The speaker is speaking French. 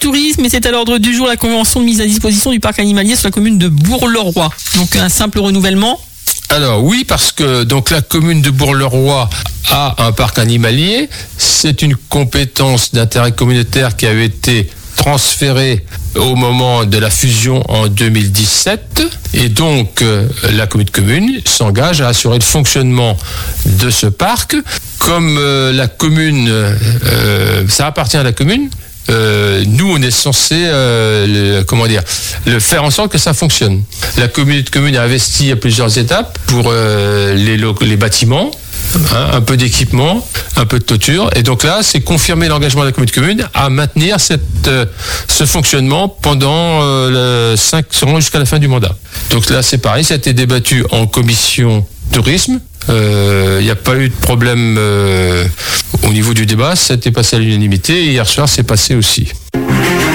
tourisme et c'est à l'ordre du jour la convention de mise à disposition du parc animalier sur la commune de Bourg-le-Roi. Donc un simple renouvellement. Alors oui, parce que donc la commune de Bourg-le-Roi a un parc animalier. C'est une compétence d'intérêt communautaire qui avait été transférée au moment de la fusion en 2017. Et donc la commune s'engage à assurer le fonctionnement de ce parc. Comme la commune, ça appartient à la commune, nous on est censé le faire en sorte que ça fonctionne. La commune a investi à plusieurs étapes pour les bâtiments, un peu d'équipement, un peu de toiture, et donc là c'est confirmer l'engagement de la commune à maintenir ce fonctionnement pendant 5 ans jusqu'à la fin du mandat. Donc là c'est pareil, ça a été débattu en commission tourisme. Il n'y a pas eu de problème au niveau du débat, ça a été passé à l'unanimité et hier soir c'est passé aussi.